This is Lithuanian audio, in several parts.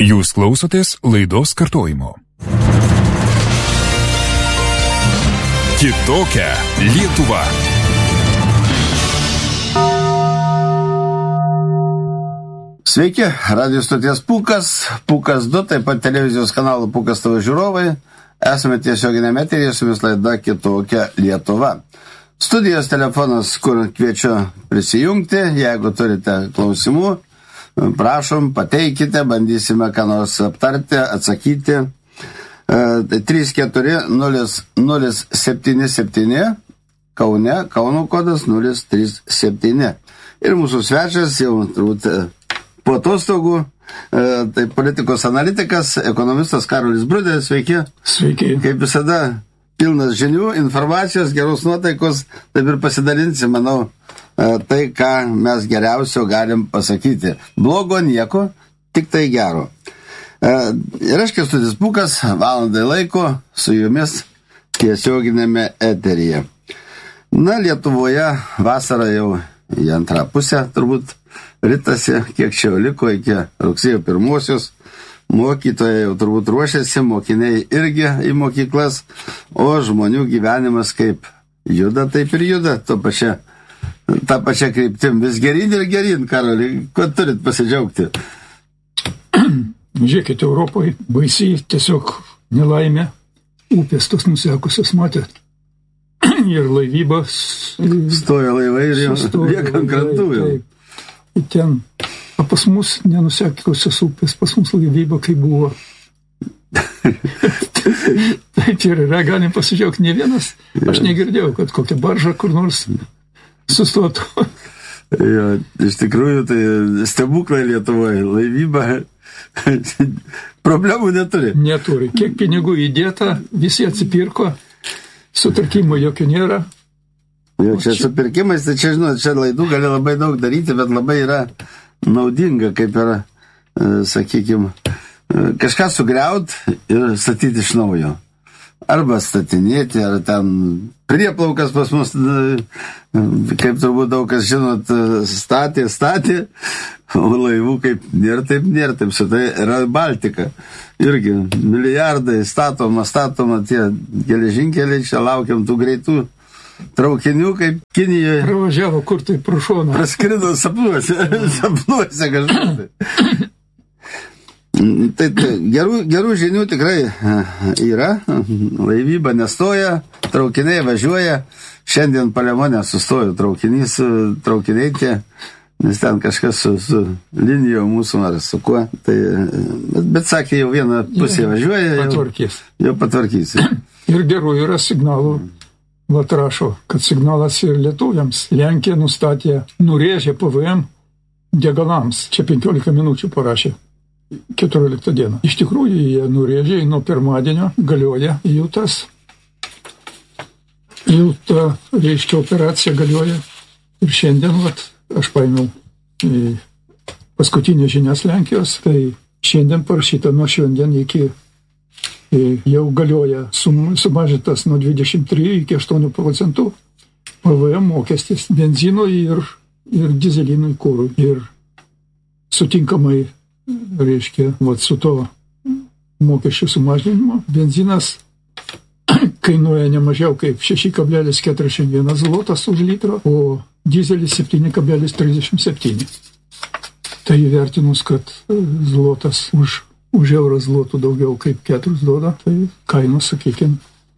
Jūs klausotės laidos kartojimo. Kitokia Lietuva. Sveiki, radio stoties Pūkas 2, taip pat televizijos kanalo Pūkas TV žiūrovai. Esame tiesioginėme eteryje, su jumis laida Kitokia Lietuva. Studijos telefonas, kur kviečiu prisijungti, jeigu turite klausimų, prašom, pateikite, bandysime ką nors aptarti, atsakyti. 34077 Kaune, Kauno kodas 037. Ir mūsų svečias jau turbūt po atostogų, tai politikos analitikas, ekonomistas Karolis Bruderis. Sveiki. Sveiki. Kaip visada, pilnas žinių, informacijos, geros nuotaikos, taip ir pasidalinsim, manau, tai, ką mes geriausio galim pasakyti. Blogo nieko, tik tai gero. Ir aš Kęstutis Pūkas, valandai laiko su jumis tiesioginėme eteryje. Na, Lietuvoje vasara jau į antrą pusę, turbūt ritasi, kiek čia liko iki rugsėjo 1. Mokytojai jau turbūt ruošiasi, mokiniai irgi į mokyklas, o žmonių gyvenimas kaip juda, taip ir juda, tą pačią kryptim. Vis gerin ir gerin, Karoli, ko turit pasidžiaugti? Žiūrėkite, Europoje baisiai tiesiog nelaimė, upės tos nusekusios, matėt. Ir laivybos. Stoja laivai ir jau lieka ant krantų jau. Ir ten, o pas mus nenusekusios upės, pas mus laivyba kaip buvo. Taip ir yra, galim pasidžiaugti ne vienas. Aš negirdėjau, kad kokia barža kur nors sustotų. Jo, iš tikrųjų, tai stebuklai Lietuvoje, laivyba problemų neturi. Neturi. Kiek pinigų įdėta, visi atsipirko, sutarkimo jokio nėra. Jo, čia su pirkimais, tai čia, žinot, čia laidų gali labai daug daryti, bet labai yra naudinga, kaip yra, sakykime, kažką sugriaut ir statyti iš naujo. Arba statinėti, ar ten prieplaukas pas mus, kaip turbūt daug kas žinot, statė, o laivų kaip nėra, taip su tai yra Baltika. Irgi milijardai statoma, tie geležinkeliai, čia laukiam tų greitų traukinių, kaip Kinijoje. Pravažiavo kur tai pro šoną. Praskrido sapnuose kažkur. Tai gerų žinių tikrai yra, laivyba nestoja, traukiniai važiuoja, šiandien Palemone sustojo traukiniai tie, nes ten kažkas su linijo mūsų ar su kuo, tai, bet sakė, jau vieną pusę važiuoja, jau patvarkys. Ir gerų yra signalų, vat rašo, kad signalas ir lietuviams. Lenkija nustatė, nurėžė PVM degalams, čia 15 minučių parašė. 14 dieną. Iš tikrųjų, jie nurėžė, nuo pirmadienio galioja jų ta, reiškia, operacija galioja. Ir šiandien, aš paėmiau paskutinės žinias Lenkijos, tai šiandien parašyta nuo šiandien iki jau galioja sumažintas nuo 23 iki 8% PVM mokestis benzinui ir dizelinui kurui. Ir sutinkamai reiškia, su to mokesčių sumažinimo, benzinas kainuoja nemažiau kaip 6,41 zlotas už litrą, o dizelis 7,37. Tai įvertinus, kad zlotas už eurą zlotų daugiau kaip 4 duoda, tai kainos, sakykime.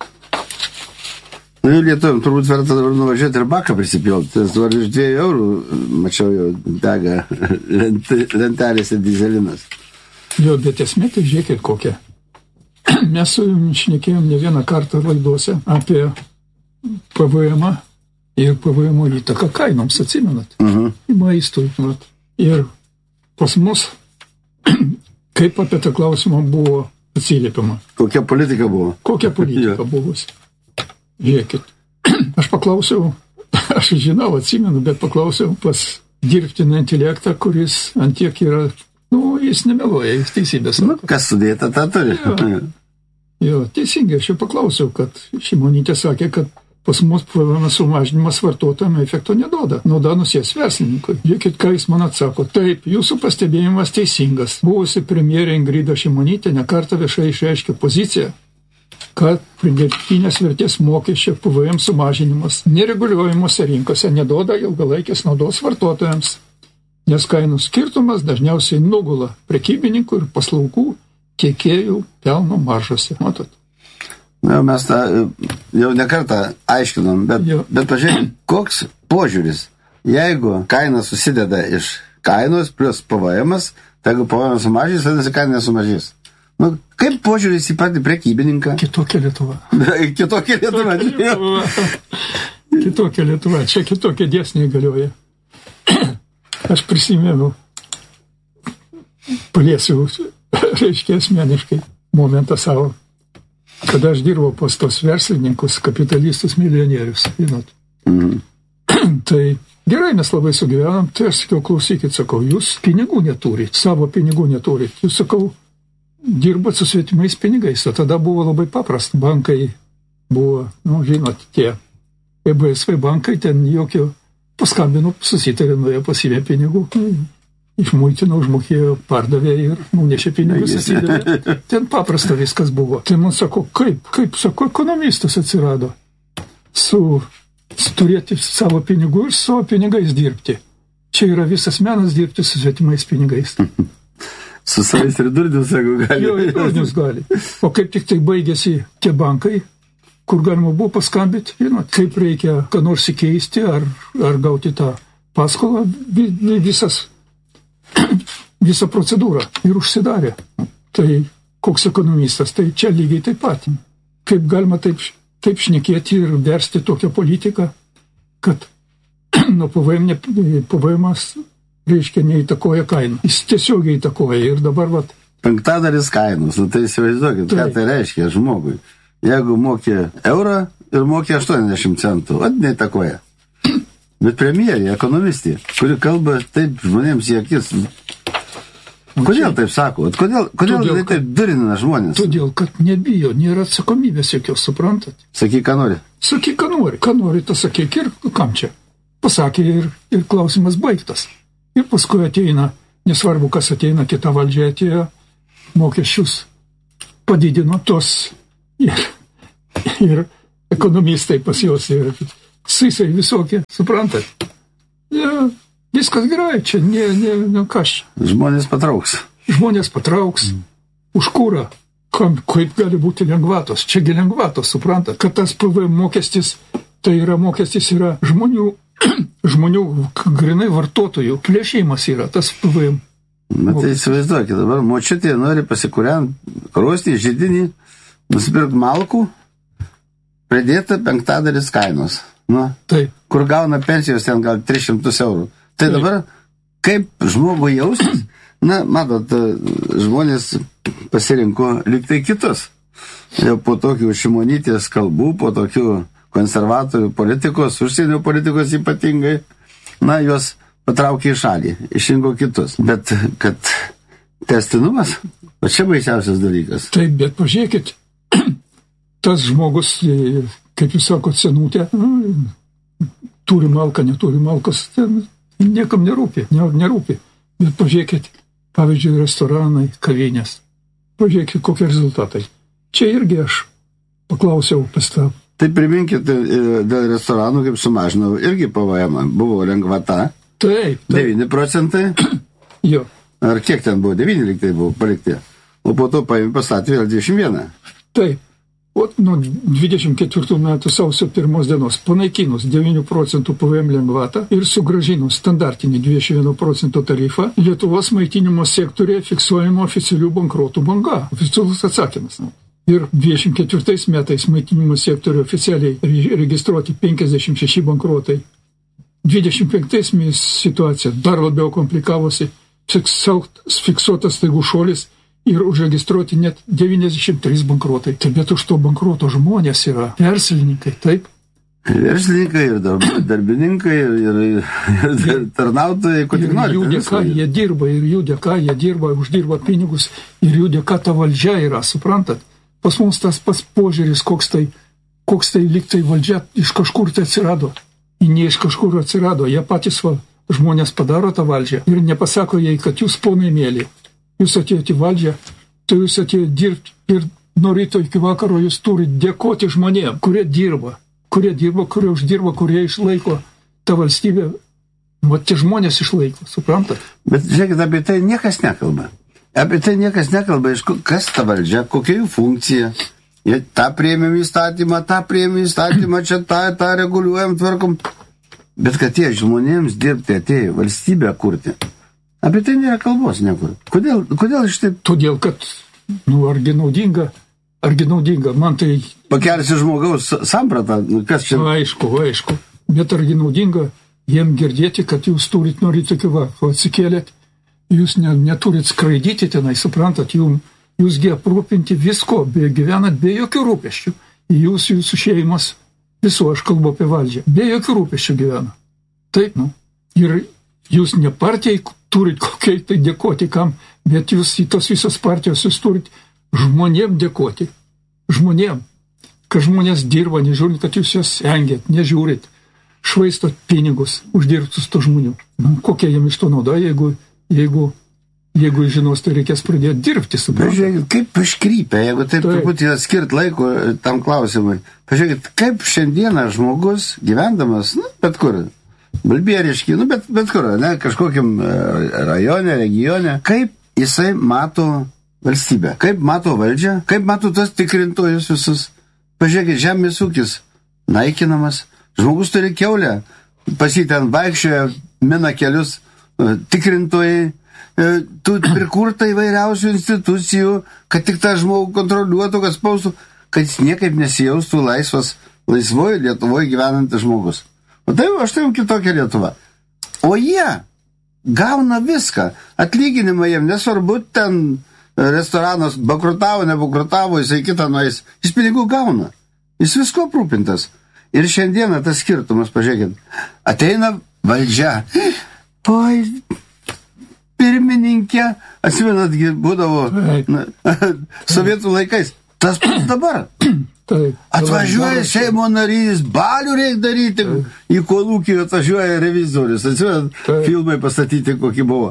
Nu, lietuviam turbūt verta dabar nuvažiuoti ir baką prisipilti. Tas dabar iš 2 eurų, mačiau, jau dega lentelėse dizelinas. Jo, bet esmė, tai žiūrėkit kokia. Mes su jums šnekėjom ne vieną kartą laidose apie PVM ir PVM įtaką kainoms, atsimenat? Į maistui. Ir pas mus, kaip apie tą klausimą buvo atsiliepiama. Kokia politika buvo? Kokia politika buvo. Žiūrėkit, aš paklausiau, aš žinau, atsimenu, bet paklausiau pas dirbtiną intelektą, kuris ant tiek yra, jis nemeluoja, jis teisybės. Kas sudėta, tą turi. Jo, teisingai, aš jau paklausiau, kad Šimonytė sakė, kad Pas mus PVM sumažinimas vartotojams efekto neduoda. Nauda nusės verslininkui. Žiūrėkit, ką jis man atsako. Taip, jūsų pastebėjimas teisingas. Buvusi premjerė Ingrida Šimonytė nekartą viešai išreiškė poziciją, kad pridėtinės vertės mokesčio PVM sumažinimas nereguliuojamuose rinkose neduoda ilgalaikės naudos vartotojams, nes kainų skirtumas dažniausiai nugula prekybininkų ir paslaugų tiekėjų pelno maržose. Matot? Mes tą jau nekartą aiškinom, bet pažiūrėk, koks požiūris. Jeigu kaina susideda iš kainos plus PVM-as, tai jeigu PVM sumažys, vadinasi, kaina nesumažys. Kaip požiūris į patį prekybininką? Kitokia Lietuva. Kitokia Lietuva. Kitokia Lietuva. Čia kitokie dėsniai galioja. Aš prisimenu, paliesiu, reiškia asmeniškai, momentą savo, kada aš dirbau pas tos verslininkus, kapitalistus, milijonierius. Tai gerai, mes labai sugyvenom, tai aš sakiau, klausykit, sakau, jūs pinigų neturit, savo pinigų neturit. Jūs, sakau, dirbat su svetimais pinigais, o tada buvo labai paprasta. Bankai buvo, žinot, tie EBSV bankai, ten jokio paskambino, susitarė, nuėjo pasimė pinigų, išmuitino, užmokėjo, pardavė ir nunešė pinigus, atsidavė. Ten paprasta viskas buvo. Tai man sako, kaip, sako, ekonomistas atsirado turėti savo pinigų ir savo pinigais dirbti. Čia yra visas menas dirbti su svetimais pinigais. Su savais ir durnius, jeigu gali. Jo, ir durnius gali. O kaip tik tai baigėsi tie bankai, kur galima buvo paskambyti, žinot, kaip reikia ką nors įkeisti ar gauti tą paskolą, visą procedūrą ir užsidarė. Tai koks ekonomistas, tai čia lygiai taip pat. Kaip galima taip šnekėti ir versti tokią politiką, kad nuo PVM-as reiškia neįtakoja kainą. Jis tiesiogiai įtakoja ir dabar penktadalis kainos, tai įsivaizduokit, ką tai reiškia žmogui. Jeigu mokė eurą ir mokė 80 centų, neįtakoja. Bet premjerė, ekonomistė, kuri kalba taip žmonėms į akis. Kodėl taip sako? Kodėl taip durina žmonės? Todėl, kad nebijo, nėra atsakomybės jokios, suprantat? Sakyk, ką nori. Sakyk, ką nori. Ką nori, tas sakyk ir kam čia. Pasakė ir klausimas baigtas. Ir paskui ateina, nesvarbu, kas ateina, kita valdžia atėjo, mokesčius padidino tos ir ekonomistai pas juos ir sysai visokie, suprantat? Ja, viskas gerai, čia kas čia. Žmonės patrauks. Už kurą. Kaip gali būti lengvatos? Čiagi lengvatos, suprantat? Kad tas PVM mokestis, tai yra mokestis yra žmonių grinai vartotojų plėšimas yra tas PVM. Bet tai įsivaizduokit, dabar močiutė nori pasikuriant krosnį, židinį, nusipirkti malkų, pridėta penktadalis kainos. Kur gauna pensijos ten gal 300 eurų. Tai dabar kaip žmogui jausis? Matot, žmonės pasirinko liktai kitus. Jau po tokių Šimonytės kalbų, po tokių konservatorių politikos, užsienio politikos ypatingai, juos patraukė į šalį, išrinko kitus. Bet kad tęstinumas, o čia baisiausias dalykas. Taip, bet pažiūrėkit, tas žmogus, kaip jūs sakot, senutė, turi malką, neturi malkos, niekam nerūpi. Bet pažiūrėkit, pavyzdžiui, restoranai, kavinės. Pažiūrėkit, kokie rezultatai. Čia irgi aš paklausiau pas tą. Tai priminkit, dėl restoranų, kaip sumažinau, irgi PVM buvo lengvata. Taip. 9%. Jo. Ar kiek ten buvo? 9 lyg tai buvo palikti. O po to pastatė vėl 21. Taip. O nuo 24 metų sausio 1 dienos panaikinus 9% PVM lengvatą ir sugrąžinus standartinį 21% tarifą, Lietuvos maitinimo sektorėje fiksuojama oficialių bankrotų banga. Oficialus atsakymas. Ir 24 metais maitinimo sektorių oficialiai registruoti 56 bankrotai. 25 situacija dar labiau komplikavosi, fiksuotas staigų šuolis ir užregistruoti net 93 bankrotai. Tai bet už to bankroto žmonės yra verslininkai, taip? Verslininkai ir darbininkai ir tarnautojai, ko tik nori. Jų dėka jie dirba, uždirba pinigus ir jų dėka ta valdžia yra, suprantat? Pas mums tas pats požiūris, koks tai koks tai lyg tai valdžia iš kažkur tai atsirado. Ne iš kažkur atsirado. Jie patys žmonės padaro tą valdžią ir nepasako jai, kad jūs ponai mėly. Jūs atėjote į valdžią, tai jūs atėjote dirbti ir nuo ryto iki vakaro jūs turite dėkoti žmonėm, kurie dirba, kurie uždirba, kurie išlaiko tą valstybę. Vat tie žmonės išlaiko, suprantat? Bet žiūrėkit, apie tai niekas nekalba. Apie tai niekas nekalba, kas ta valdžia, kokia jų funkcija. Jie tą priėmėm įstatymą, čia tą reguliuojam, tvarkom. Bet kad tie žmonėms dirbti atėjo, valstybę kurti. Apie tai nėra kalbos niekur. Kodėl iš taip? Todėl, kad, argi naudinga, man tai... Pakelsi žmogaus sampratą, kas čia... Aišku, bet argi naudinga jiem girdėti, kad jūs turit nuo ryto iki vakaro atsikėlėt, jūs neturit skraidyti tenai, suprantat, jūsgi aprūpinti visko, gyvenat be jokių rūpesčių. Jūsų šeimos, viso aš kalbu apie valdžią, be jokių rūpesčių gyvena. Taip, ir jūs ne partijai turit kokiai tai dėkoti kam, bet jūs į tos visos partijos jūs turit žmonėm dėkoti. Žmonėm. Kad žmonės dirba, nežiūrint, kad jūs juos engėt, nežiūrit, švaistot pinigus, uždirbtus to žmonių. Kokia jiem iš to nauda, jeigu žinos, tai reikės pradėti dirbti. Pažiūrėkit, kaip paškrypia, jeigu taip truputį skirt laiko tam klausimui. Pažiūrėkit, kaip šiandieną žmogus gyvendamas, bet kur, Balbieriški, bet kur, kažkokiam rajone, regione, kaip jisai mato valstybę, kaip mato valdžią, kaip mato tos tikrintojus visus. Pažiūrėkit, žemės ūkis naikinamas, žmogus turi kiaulę, pas jį ten vaikščioja, mina kelius, tikrintojai, tu prikurta įvairiausių institucijų, kad tik tą žmogų kontroliuotų, kad spaustų, kad jis niekaip nesijaustų laisvoje Lietuvoje gyvenantis žmogus. O tai aš tai jau kitokia Lietuva. O jie gauna viską. Atlyginimą jiem nesvarbu, ten restoranas bankrutavo, nebankrutavo, jisai kitą nueis. Jis pinigų gauna. Jis visko aprūpintas. Ir šiandieną tas skirtumas, pažiūrėkit, ateina valdžia. Pirmininkė, atsimenatgi, būdavo sovietų laikais. Tas pats dabar. Atvažiuoja Seimo narys, balių reikia daryti, į kolūkį atvažiuoja revizorius. Atsimenat, filmai pastatyti, kokį buvo.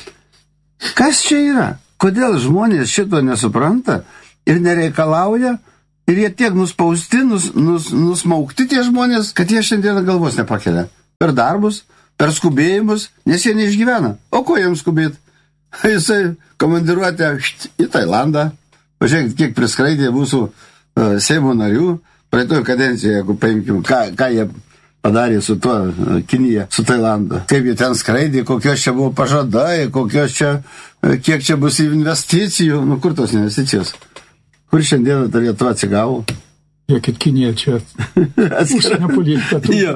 Kas čia yra? Kodėl žmonės šito nesupranta ir nereikalauja? Ir jie tiek nuspausti, nusmaukti tie žmonės, kad jie šiandieną galvos nepakelia. Per darbus, per skubėjimus, nes jie neišgyvena. O ko jiems skubėti? Jisai komandiruotė į Tailandą. Pažiūrėkit, kiek priskraidė mūsų Seimo narių. Praeitoje kadencijoje, jeigu paimkim, ką jie padarė su tuo Kinija, su Tailandu. Kaip jie ten skraidė, kokios čia buvo pažadai, kiek čia bus investicijų. Kur tos investicijos? Kur šiandieną ta Lietuva atsigavo? Žiūrėkit, Kinija čia užsienio politika.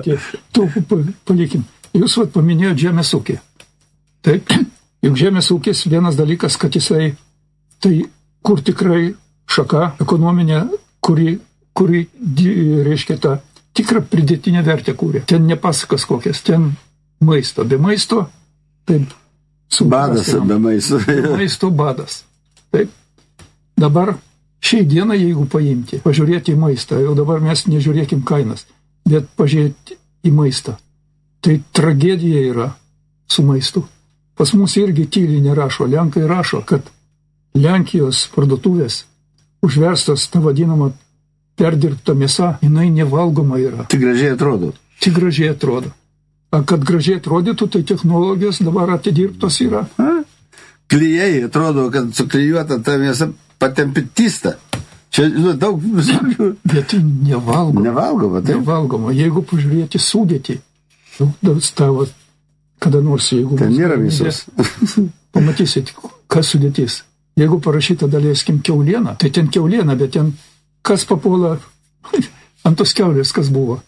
Palikim. Jūs paminėjote žemės ūkį. Taip, juk žemės ūkis vienas dalykas, kad jisai, tai kur tikrai šaka ekonominė, kuri reiškia tą tikrą pridėtinę vertę kūrė. Ten nepasakas kokias, ten maisto. Be maisto, taip. Badas be maisto. Maisto badas. Taip. Dabar šiai dieną, jeigu paimti, pažiūrėti į maistą, jau dabar mes nežiūrėkim kainas, bet pažiūrėti į maistą. Tai tragedija yra su maistu. Pas mus irgi tyliai nerašo. Lenkai rašo, kad Lenkijos parduotuvės užverstas tą vadinamą perdirbtą mėsą, jinai nevalgoma yra. Tik gražiai atrodo. Tik gražiai atrodo. A kad gražiai atrodytų, tai technologijos dabar atidirbtos yra. Klijai atrodo, kad suklijuota ta mėsa patempitista. Čia, daug visokių. Bet tai nevalgoma. Nevalgoma, taip. Nevalgoma. Jeigu pažiūrėti sudėtį, tavo, kada nors, jeigu... Ten nėra visos. Pamatysit, kas sudėtis. Jeigu parašyta, daleiskim, kiaulieną, tai ten kiauliena, bet ten kas papuola ant tos kiaulės, kas buvo.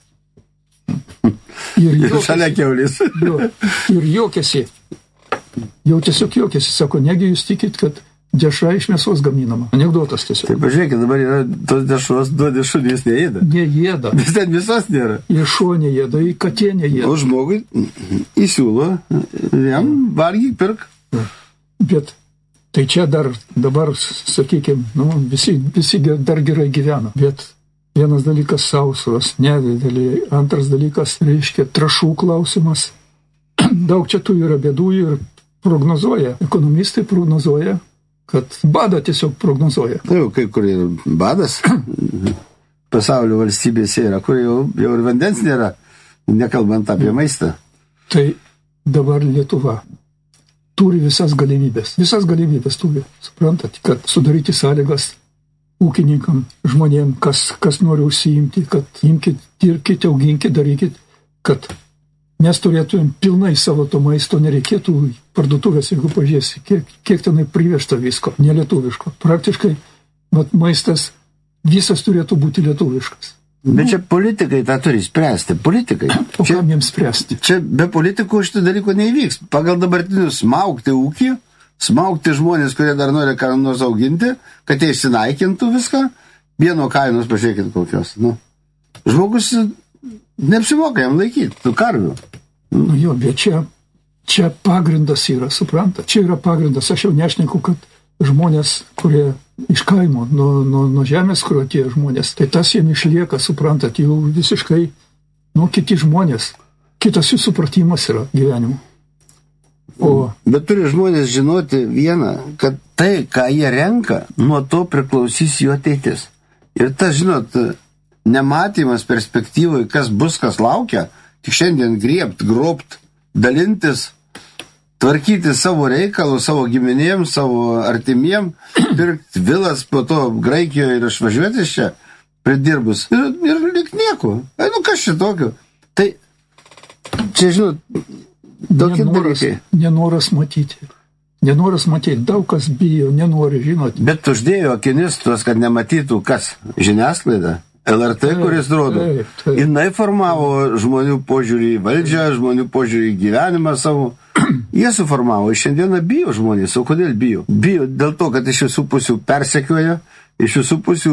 Ir šalia kiaulės. Ir juokėsi. Jau tiesiog juokėsi. Sako, negi jūs tikit, kad dešra iš mėsos gaminama. Anekdotas tiesiog. Tai pažiūrėkit, dabar yra tos dešros, duodi šunį, jis neėda. Neėda. Vis ten visos nėra. Ir šuo neėda, ir katė neėda. O žmogui įsiūlo, jam valgyk, pirk. Bet tai čia dabar, sakykime, visi dar gerai gyvena. Bet Vienas dalykas sausros, nedideliai. Antras dalykas, reiškia, trąšų klausimas. Daug čia tų yra bėdų ir prognozuoja. Ekonomistai prognozuoja, kad badą tiesiog prognozuoja. Jau kai kur ir badas pasaulio valstybėse yra, kur jau ir vandens nėra, nekalbant apie maistą. Tai dabar Lietuva turi visas galimybės turi, suprantat, kad sudaryti sąlygas ūkininkam, žmonėm, kas nori užsiimti, kad imkit, dirbkit, auginkit, darykit, kad mes turėtumėm pilnai savo to maisto, nereikėtų parduotuvės, jeigu pažiūrėsi, kiek tenai privežta visko, nelietuviško. Praktiškai, maistas visas turėtų būti lietuviškas. Bet čia politikai tą turi spręsti, politikai. O kam jiems spręsti? Čia be politikų šitų dalykų neįvyks. Pagal dabartinius smaugti ūkį, smaugti žmonės, kurie dar nori ką nors auginti, kad jie išsinaikintų viską, vieno kainos, pažiūrėkit kokios. Žmogus neapsimoka jam laikyti tų karvių. Jo, bet čia pagrindas yra, supranta. Čia yra pagrindas. Aš jau nešneku, kad žmonės, kurie iš kaimo, nuo žemės, kur atėjo žmonės, tai tas jiem išlieka, suprantat, jau visiškai, kiti žmonės. Kitas jų supratimas yra gyvenimo. Bet turi žmonės žinoti vieną, kad tai, ką jie renka, nuo to priklausys jų ateitis. Ir tas, žinot, nematymas perspektyvai, kas bus, kas laukia, tik šiandien griebt, grobt, dalintis, tvarkyti savo reikalų, savo giminėms, savo artimiem, pirkti vilas po to Graikijoje ir išvažiuoti iš čia, pridirbus. Ir lik nieko. Kas čia tokio? Tai čia, žinot, tokie dalykai. Nenoras matyti. Nenoras matyti. Daug kas bijo, nenori, žinot. Bet uždėjo akinis tuos, kad nematytų kas? Žiniasklaida? LRT, kuris rodo. Jinai formavo žmonių požiūrį į valdžią, žmonių požiūrį į gyvenimą savo. Jie suformavo. Šiandieną bijo žmonės. O kodėl bijo? Bijo dėl to, kad iš visų pusių persekioja, iš visų pusių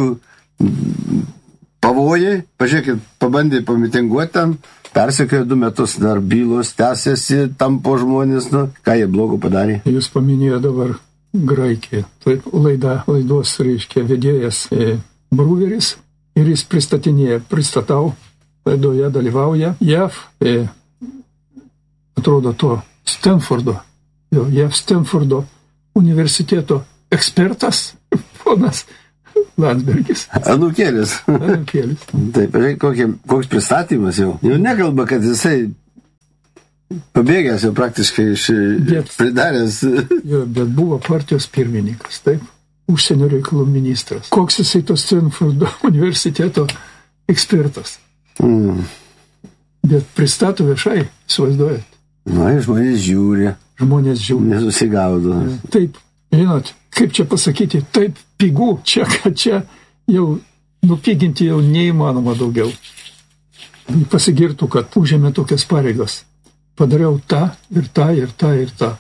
pavojai. Pažiūrėkit, pabandė pamitinguoti ten, persekioja 2 metus, dar bylos tęsiasi, tampo žmonės. Ką jie blogo padarė? Jūs paminėjo dabar Graikiją. Taip, laidos, reiškia, vedėjas Bruveris. Ir jis pristatau, laidoje dalyvauja JAV, atrodo to Stanfordo universiteto ekspertas, ponas Landsbergis. Anūkėlis. Taip, koks pristatymas jau. Jau nekalba, kad jisai pabėgęs jau praktiškai pridaręs. Bet buvo partijos pirmininkas, taip. Užsienio reikalų ministras. Koks jisai to Stanfordo universiteto ekspertas. Bet pristato viešai, įsivaizduojat. Žmonės žiūri. Nesusigaudo. Taip, žinot, kaip čia pasakyti, taip pigų, kad čia jau nupiginti jau neįmanoma daugiau. Pasigirtų, kad užėmė tokias pareigas. Padariau tą ir tą ir tą ir tą.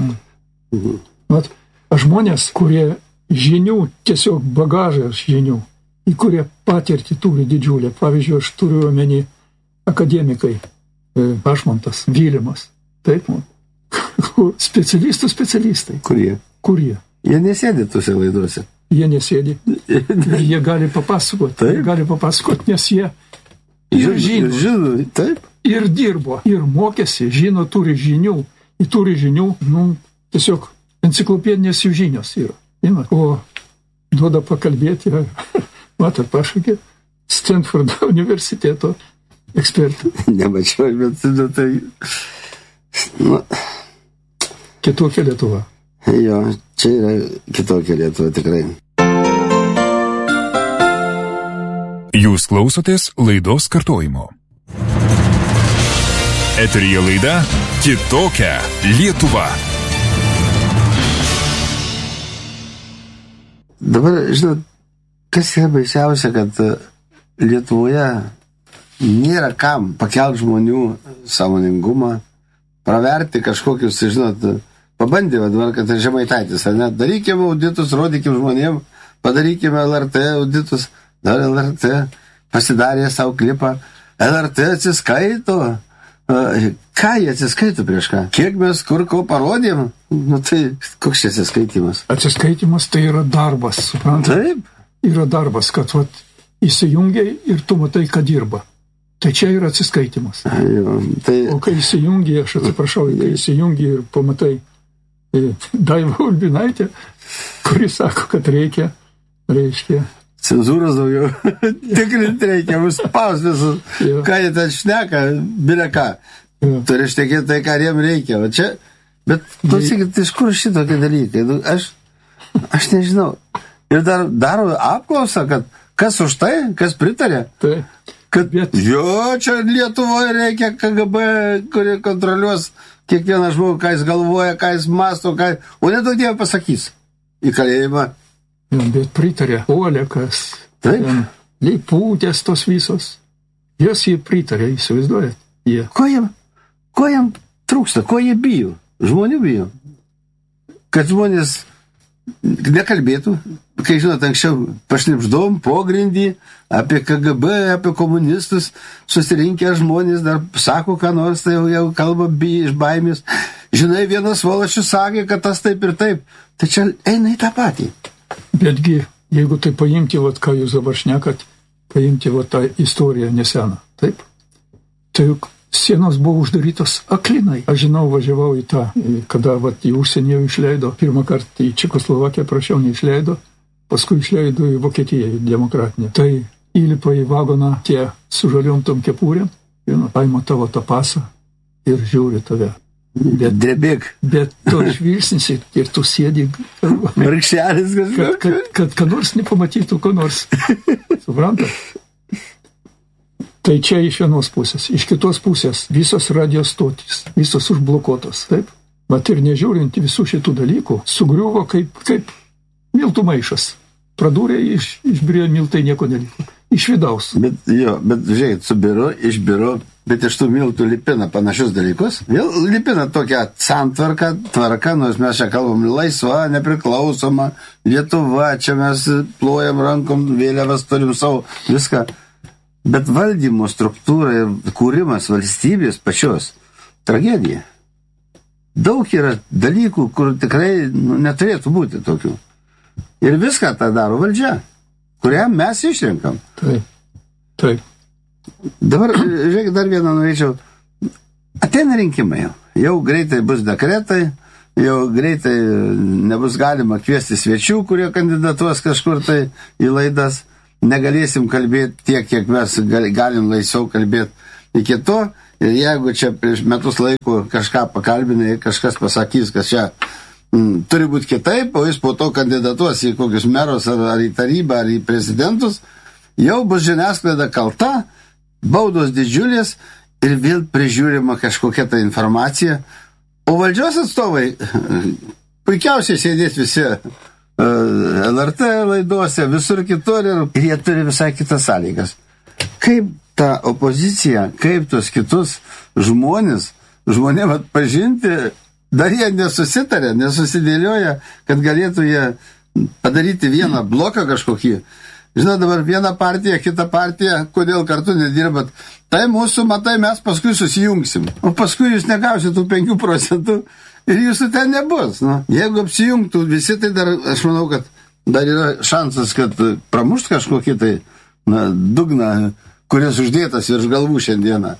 Žmonės, kurie žinių, tiesiog bagažas žinių, į kurie patirtį turi didžiulę. Pavyzdžiui, aš turiu omeny akademikai, Ašmontas, Vilimas, taip, specialistai. Kurie? Jie nesėdi tuose laiduose. Jie nesėdi. Jie gali papasakoti, nes jie ir žino, taip. Ir dirbo, ir mokėsi, žino, turi žinių, tiesiog enciklopedinės jų žinios yra. O duoda pakalbėti, matot, pašaukė Stanfordo universiteto ekspertų. Nemačiau, bet tai... Kitokia Lietuva. Jo, čia yra kitokia Lietuva, tikrai. Jūs klausotės laidos kartojimo. Eteryje laida Kitokia Lietuva. Dabar, žinot, kas yra baisiausia, kad Lietuvoje nėra kam pakelti žmonių sąmoningumą, praverti kažkokius, žinot, pabandė, dabar, kad Žemaitaitis, ar ne, darykime auditus, rodykime žmonėm, padarykime LRT auditus, dar LRT pasidarė savo klipą, LRT atsiskaito, ką jie atsiskaito prieš ką? Kiek mes kur ko parodėm? Tai koks čia atsiskaitimas? Atsiskaitimas tai yra darbas, suprantate? Taip. Yra darbas, kad įsijungiai ir tu matai, kad dirba. Tai čia yra atsiskaitimas. O kai įsijungi, aš atsiprašau, kai įsijungi ir pamatai Daivą Ulbinaitę, kuris sako, kad reiškia. Cenzūros daugiau tikrinti reikia, spaus visus, ką jie ten šneka, bilė ką. Turi štekėti tai, ką jiem reikia. Va čia, bet klausykit, iš kur šitokie dalykai? Aš nežinau. Ir dar daro apklausą, kad kas už tai, kas pritarė. Tai. Kad čia Lietuvoje reikia KGB, kurie kontroliuos kiekvieną žmogų, ką jis galvoja, ką jis masto, o nedaug Dievą pasakys į kalėjimą. Bet pritarė Olekas, Leiputės tos visos. Jos jie pritarė, įsivaizduojat? Ko jam trūksta, ko jie bijo? Žmonių bijo. Kad žmonės nekalbėtų, kai žinot, anksčiau pašnipždom pogrindį apie KGB, apie komunistus, susirinkę žmonės dar sako, ką nors, tai jau kalba iš baimės. Žinai, vienas Valašius sakė, kad tas taip ir taip. Tai čia eina į tą patį. Betgi, jeigu tai paimti, ką jūs dabar šnekat, paimti tą istoriją neseną, taip? Tai juk sienos buvo uždarytos aklinai. Aš žinau, važiavau į tą, kada į užsienį išleido, pirmą kartą į Čekoslovakiją, prašiau, neišleido, paskui išleido į Vokietiją, į demokratinę. Tai įlipa į vagoną tie su žaliom tom kepurėm, paima tavo tą pasą ir žiūri tave. Drebėk. Bet to žvilgsnis ir tu sėdi. Markšelis kažkas. Kad nors nepamatytų, ko nors. Suprantat? Tai čia iš vienos pusės. Iš kitos pusės visos radio stotys, visos užblokuotos. Taip? Bet ir nežiūrint visų šitų dalykų, sugriuvo kaip miltų maišas. Pradūrė, išbirėjo miltai, nieko neliko. Iš vidaus. Bet žiūrėkit, subiro, išbiro, bet iš tų miltų lipina panašius dalykus. Vėl lipina tokią tvarką, nors mes čia kalbam laisva, nepriklausoma, Lietuva, čia mes plojam rankom, vėliavas turim savo, viską. Bet valdymo struktūra ir kūrimas valstybės pačios tragedija. Daug yra dalykų, kur tikrai neturėtų būti tokių. Ir viską tą daro valdžia, kurią mes išrenkam. Taip. Dabar, žiūrėk, dar vieną norėčiau. Ateina rinkimai jau. Jau greitai bus dekretai, jau greitai nebus galima kviesti svečių, kurie kandidatuos kažkur tai į laidas. Negalėsim kalbėti tiek, kiek mes galim laisviau kalbėti iki to. Ir jeigu čia prieš metus laiko kažką pakalbinai, kažkas pasakys, kad čia turi būti kitaip, o jis po to kandidatuos į kokius merus ar į tarybą, ar į prezidentus, jau bus žiniasklaida kalta, baudos didžiulės ir vėl prižiūrima kažkokia ta informacija. O valdžios atstovai puikiausiai sėdės visi LRT laidose, visur kitur ir jie turi visai kitas sąlygas. Kaip ta opozicija, kaip tos kitus žmonėm atpažinti, dar jie nesusitarė, nesusidėlioja, kad galėtų jie padaryti vieną bloką kažkokį. Žinot, dabar viena partija, kita partija, kodėl kartu nedirbat? Tai mūsų, matai, mes paskui susijungsim. O paskui jūs negausit tų 5% ir jūsų ten nebus. Jeigu apsijungtų visi, tai dar, aš manau, kad dar yra šansas, kad pramušt kažkokį tai dugną, kuris uždėtas virš galvų šiandieną.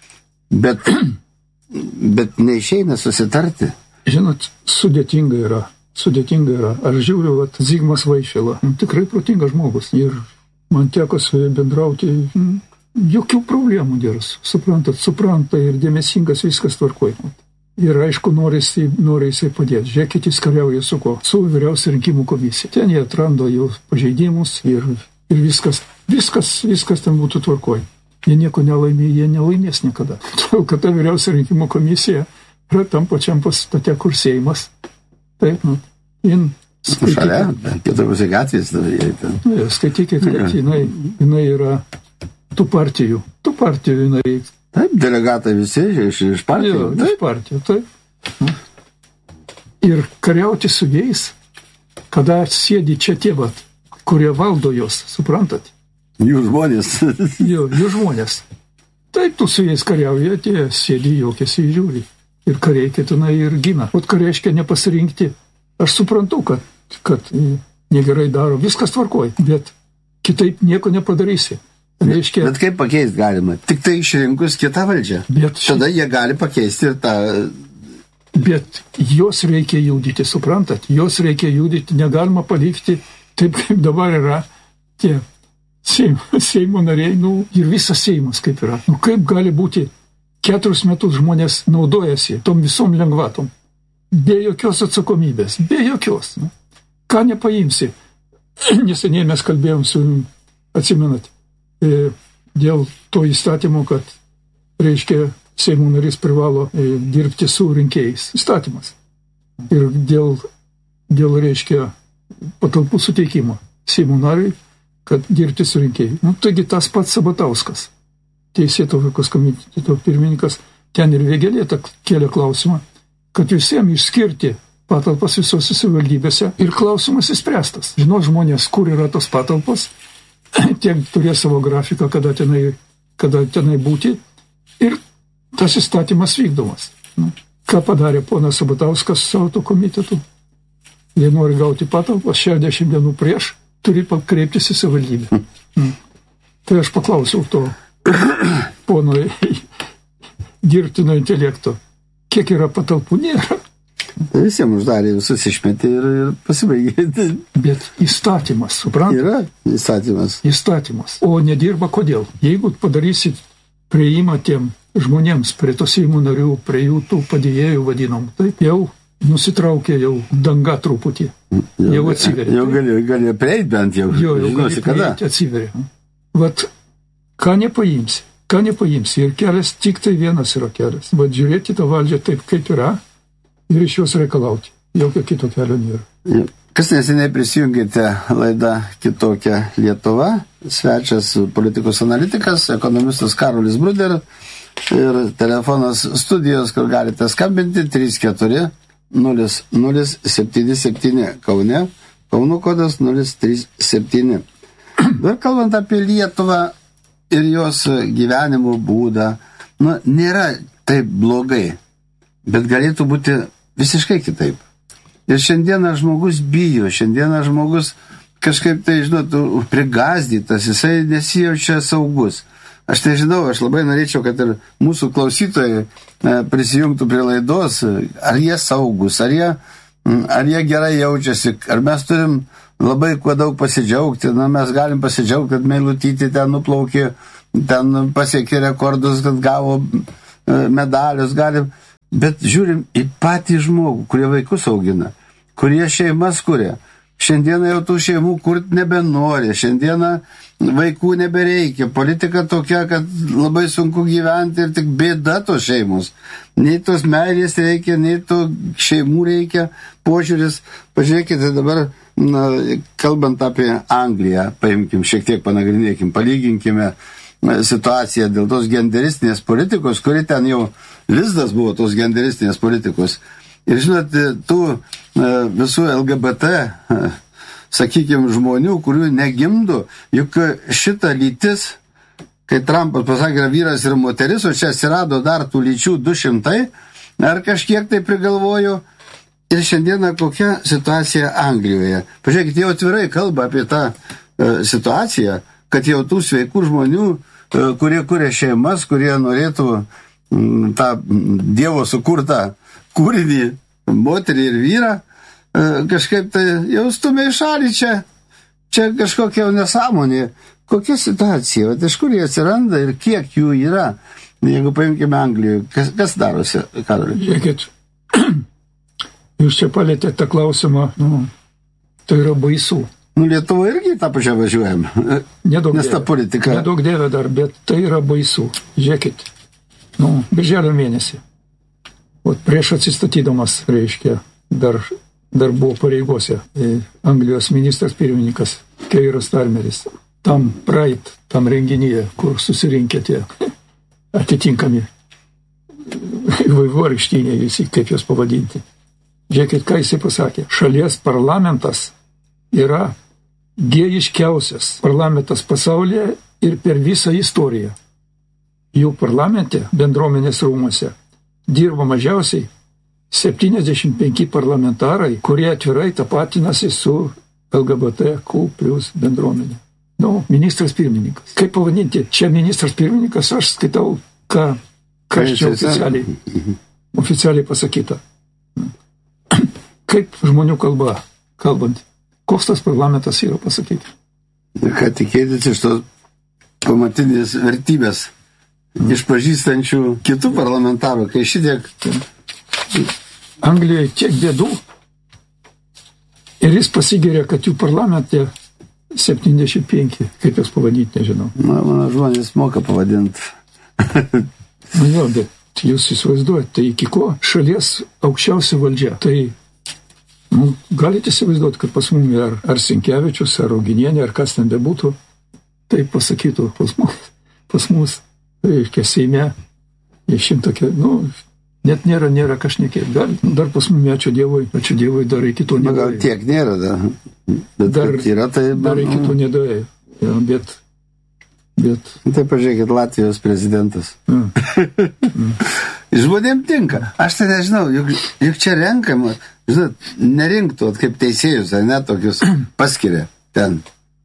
Bet neišeina susitarti. Žinot, sudėtinga yra. Aš žiūriu, Zigmas Vaišvila, tikrai protingas žmogus. Ir man teko su juo bendrauti, jokių problemų geras. Supranta ir dėmesingas, viskas tvarkoj. Ir aišku, nori jisai padėti. Žiūrėkit, jis kariauja su ko? Su vyriausia rinkimų komisija. Ten jie atrando jau pažeidimus ir viskas ten būtų tvarkoj. Jie nieko nelaimė, jie nelaimės niekada. Todėl, kad ta vyriausia rinkimų komisija yra tam pačiam pastate, kur Seimas. Taip, šalia, kitapus į gatvės. Skaitykit, kad jinai yra tų partijų jinai. Taip, delegatai visi iš partijų. Iš partijų, taip. Ir kariauti su jais, kada sėdi čia tie, kurie valdo jos, suprantat? Jų žmonės. Jų žmonės. Taip, tu su jais kariauji, tie sėdi, jokiasi ir žiūri. Ir kariai ketina ir gina. O ką reiškia nepasirinkti? Aš suprantu, kad negerai daro, viskas tvarkoj, bet kitaip nieko nepadarysi. Reiškia, bet kaip pakeisti galima? Tik tai išrinkus kitą valdžią. Tada jie gali pakeisti ir tą... Bet jos reikia judyti, suprantat? Jos reikia judyti, negalima palikti taip, kaip dabar yra tie Seimo nariai, ir visas Seimas kaip yra. Kaip gali būti 4 metus žmonės naudojasi tom visom lengvatom? Be jokios atsakomybės, be jokios. Ką nepaimsi? Neseniai mes kalbėjom su, atsimenat, dėl to įstatymo, kad, reiškia, Seimo narys privalo dirbti su rinkėjais. Įstatymas. Ir dėl reiškia, patalpų suteikimo Seimo nariui, kad dirbti su rinkėjai. Taigi tas pats Sabatauskas, Teisėtvarkos komiteto pirmininkas, ten ir Vėgėlė kėlė klausimą, kad visiems išskirti patalpas visose savivaldybėse ir klausimas įspręstas. Žino žmonės, kur yra tos patalpos, tiek turės savo grafiką, kada tenai būti, ir tas įstatymas vykdomas. Ką padarė ponas Sabatauskas su autokomitetu? Jei nori gauti patalpas 60 dienų prieš, turi pakreiptis į savivaldybę. Tai aš paklausiau to pono dirbtino intelekto, kiek yra patalpų, nėra. Visiems uždarė, visus išmetė ir pasibaigė. Bet įstatymas, suprantate? Yra įstatymas. Įstatymas. O nedirba kodėl? Jeigu padarysit prieimą tiem žmonėms, prie to Seimo narių, prie jų tų padėjėjų vadinom, taip jau nusitraukė jau danga truputį. Jau atsiveria. Jau gali prieiti bent jau. Jau gali prieiti, atsiveria. Vat, ką nepaimsi. Ir kelias, tik tai vienas yra kelias. Vat žiūrėti tą valdžią taip, kaip yra, ir iš jos reikalauti. Jokio kito kelio nėra. Kas neseniai prisijungėte laidą Kitokia Lietuva, svečias politikos analitikas, ekonomistas Karolis Bruder ir telefonas studijos, kur galite skambinti 34 0077 Kaune, Kauno kodas 037. Dar kalbant apie Lietuvą ir jos gyvenimo būdą, nėra taip blogai, bet galėtų būti visiškai kitaip. Ir šiandieną žmogus bijo, šiandieną žmogus kažkaip tai, prigazdytas, jisai nesijaučia saugus. Aš nežinau, aš labai norėčiau, kad ir mūsų klausytojai prisijungtų prie laidos, ar jie saugus, ar jie gerai jaučiasi, ar mes turim labai kuo daug pasidžiaugti, mes galim pasidžiaugti, kad Meilutytė ten nuplaukė, ten pasiekė rekordus, kad gavo medalius, bet žiūrim į patį žmogų, kurie vaikus augina, kurie šeimas kuria. Šiandieną jau tų šeimų kurti nebenori, šiandieną vaikų nebereikia, politika tokia, kad labai sunku gyventi ir tik bėda tos šeimos. Nei tos meilės reikia, nei tų šeimų reikia, požiūris. Pažiūrėkite dabar, kalbant apie Angliją, paimkim, šiek tiek panagrinėkim, palyginkime situaciją dėl tos genderistinės politikos, kuri ten jau lizdas buvo tos genderistinės politikos. Ir žinot, tų visų LGBT, sakykime, žmonių, kurių negimdo, juk šita lytis, kai Trumpas pasakė, yra vyras ir moteris, o čia atsirado dar tų lyčių 200, ar kažkiek tai prigalvojo. Ir šiandieną kokia situacija Anglijoje. Pažiūrėkite, jau atvirai kalba apie tą situaciją, kad jau tų sveikų žmonių, kurie kuria šeimas, kurie norėtų tą Dievo sukurtą kūrinį, moterį ir vyrą, kažkaip tai jau stumia į šalį čia kažkokia nesąmonė. Kokia situacija, iš kur jie atsiranda ir kiek jų yra, jeigu paimkime Anglijoje, kas darosi, Karoli? Žiūrėkit, jūs čia palėtėte tą klausimą, tai yra baisu. Lietuva irgi tą pačią važiuojam, nes ta politika... Nedaug dėvė dar, bet tai yra baisu. Žiūrėkit, birželio mėnesį. Prieš atsistatydamas, reiškia, dar buvo pareigose Anglijos ministras pirmininkas Keiras Starmeris. Tam renginyje, kur susirinkė tie atitinkami vaivorykštiniai visi, kaip juos pavadinti. Žiūrėkit, ką jisai pasakė. Šalies parlamentas yra gėjiškiausias parlamentas pasaulyje ir per visą istoriją. Jų parlamente, bendruomenės rūmuose, dirba mažiausiai 75 parlamentarai, kurie atvirai tapatinasi su LGBTQ+ bendruomenė. Ministras pirmininkas. Kaip pavadinti? Čia ministras pirmininkas, aš skaitau, kas čia oficialiai pasakyta. Kaip žmonių kalbant, koks tas parlamentas yra pasakyti? Ką tikėtis iš tos pamatinės vertybės, išpažįstančių kitų parlamentarų, kai šitiek... Anglijoje tiek bėdų ir jis pasigiria, kad jų parlamente 75, kaip jūs pavadinti, nežinau. Mano žmonės moka pavadinti. Bet jūs įsivaizduojate, tai iki ko šalies aukščiausia valdžia. Tai galite įsivaizduoti, kad pas mumi ar Sinkevičius, ar Ruginienė, ar kas ten bebūtų, tai pasakytų pas mus, reiškia Seime, net nėra kažnekėt. Dar pas mumi, ačiū Dievui, dar iki to nedavė. Gal tiek nėra, bet dar yra, tai... Dar iki to nedavė, bet... Tai pažiūrėkit, Latvijos prezidentas. Žmonėm tinka. Aš tai nežinau, juk čia renkama, nerinktų, kaip teisėjus, ne, tokius paskiria ten.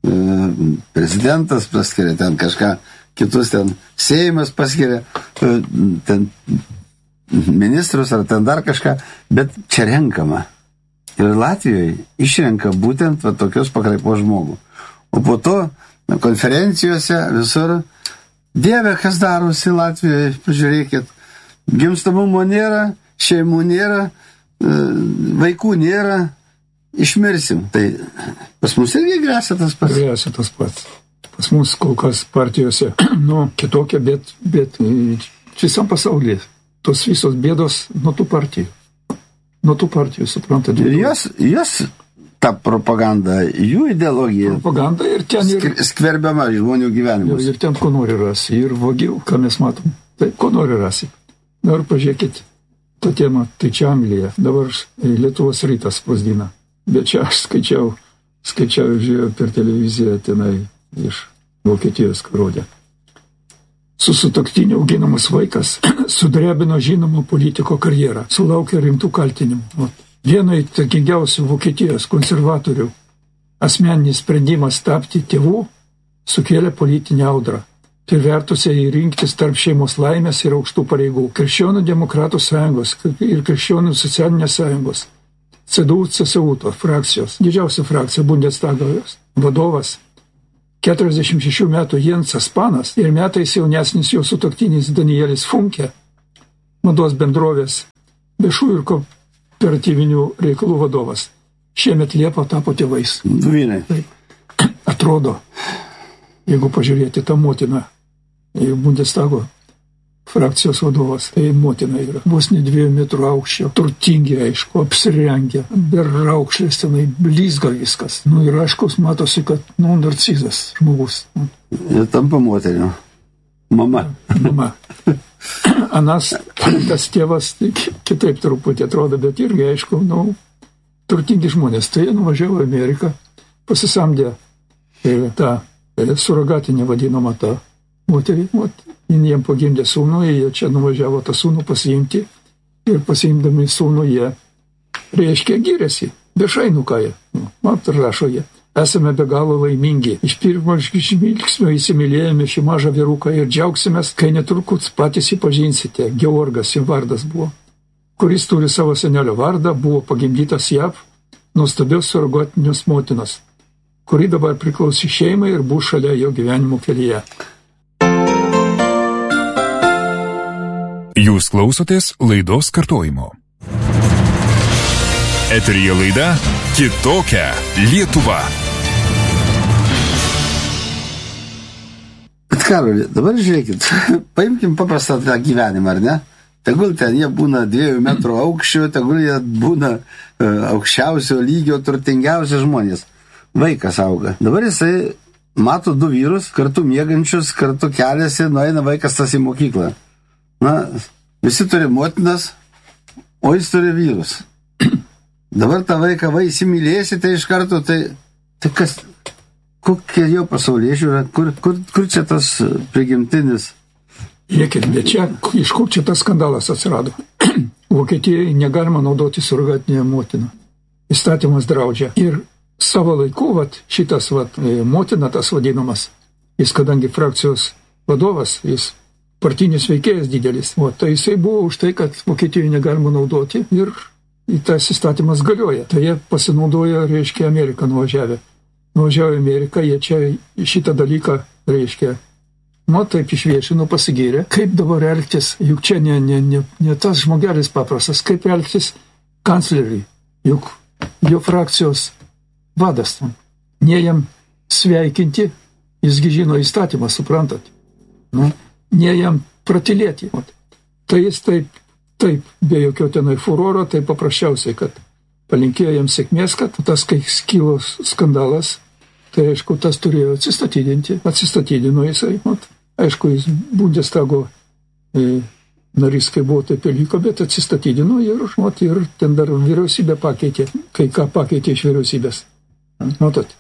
Prezidentas paskiria ten kažką, kitus ten Seimas paskiria, ten ministrus ar ten dar kažką, bet čia renkama. Ir Latvijoje išrenka būtent tokios pakraipos žmogų. O po to konferencijose visur, Dieve, kas darosi Latvijoje, pažiūrėkit, gimstamumo nėra, šeimų nėra, vaikų nėra, išmirsim. Tai pas mus irgi grėsia tas pats. Grėsia tas pats. Pas mus kol kas partijose, kitokia, bet visam pasaulyje. Tos visos bėdos nuo tų partijų, suprantate. Ir jos ta propaganda, jų ideologija. Propaganda ir ten skverbiama žmonių gyvenimus. Ir ten ko nori rasi, ir vogių, ką mes matom. Tai ko nori rasi. Dabar pažiūrėkit tą temą, tai čia Anglija. Dabar Lietuvos rytas spausdina. Bet čia aš skaičiau, žiūrėjau per televiziją tenai iš Vokietijos rodė. Su sutuoktiniu auginamas vaikas sudrebino žinomo politiko karjerą, sulaukė rimtų kaltinimų. Vieno įtakingiausių Vokietijos konservatorių asmeninis sprendimas tapti tėvų sukėlė politinę audrą. Tai vertusia įrinktis tarp šeimos laimės ir aukštų pareigų. Krikščionių demokratų sąjungos ir krikščionių socialinės sąjungos, CDU-CSU frakcijos, didžiausia frakcija Bundestagos vadovas, 46 metų Jensas Panas ir metais jaunesnis jo sutuoktinis Danielis Funke, mados bendrovės viešųjų ir kooperatyvinių reikalų vadovas. Šiemet Liepą tapo tėvais. Dvynai. Atrodo, jeigu pažiūrėti tą motiną, Bundestago frakcijos vadovas, tai motina yra. Vos ne 2 metrų aukščio, turtingi, aišku, apsirengę, be raukšlės tenai, blizga viskas. Ir aiškus matosi, kad, narcizas žmogus. Ir tampa moteriu. Mama. Anas, tas tėvas, tai kitaip truputį atrodo, bet irgi, aišku, turtingi žmonės. Tai nuvažiavo į Ameriką, pasisamdė tą surogatinę vadinamą tą moterį, jiem pagimdė sūnų, jie čia nuvažiavo tą sūnų pasiimti ir pasiimdami sūnų jie, reiškia, gyrėsi, viešai nukaja, rašo jie. Esame be galo laimingi. Iš pirmo žvilgsnio įsimylėjome šį mažą vyruką ir džiaugsimės, kai netrukus patys įpažinsite. Georgas jų vardas buvo, kuris turi savo senelio vardą, buvo pagimdytas JAV nuostabios surogatinės motinos, kuri dabar priklausys šeimai ir bus šalia jo gyvenimo kelyje. Jūs klausotės laidos kartojimo. Eteryje laida Kitokia Lietuva. Bet Karoli, dabar žiūrėkit, paimkim paprastą tą gyvenimą, ar ne? Tegul ten jie būna 2 metrų aukščio, tegul jie būna aukščiausio lygio, turtingiausi žmonės. Vaikas auga. Dabar jisai mato 2 vyrus, kartu miegančius, kartu keliasi, nueina vaikas tas į mokyklą. Visi turi motinas, o jis turi vyrus. Dabar tą vaiką įsimylėsite iš karto, tai kas, kokia jo pasaulyje žiūra, kur čia tas prigimtinis? Žiūrėkit, bet čia, iš kur čia tas skandalas atsirado? Vokietijoje negalima naudoti surogatinę motiną. Įstatymas draudžia. Ir savo laiku, šitas motina tas vadinamas, jis kadangi frakcijos vadovas, jis partinis veikėjas didelis, tai jisai buvo už tai, kad Vokietijoje negalima naudoti ir tas įstatymas galioja. Tai jie pasinaudoja, reiškia, Ameriką nuvažiavę. Nuvažiavo į Ameriką, jie čia šitą dalyką, reiškia, taip išviešino, pasigyrė, kaip dabar elgtis, juk čia ne tas žmogelis paprastas, kaip elgtis kancleriui, juk jo frakcijos vadas tam. Ne jam sveikinti, jisgi žino įstatymą, suprantat. Ne jam pratilėti. Tai jis taip, be jokio tenai furoro, tai paprasčiausiai, kad palinkėjo jam sėkmės, kad tas, kai skilo skandalas, tai aišku, tas turėjo atsistatydinti. Atsistatydino jisai. Aišku, jis Bundestago narys, kai buvo, taip ir liko, bet atsistatydino ir ten dar vyriausybę pakeitė. Kai ką pakeitė iš vyriausybės. Matot.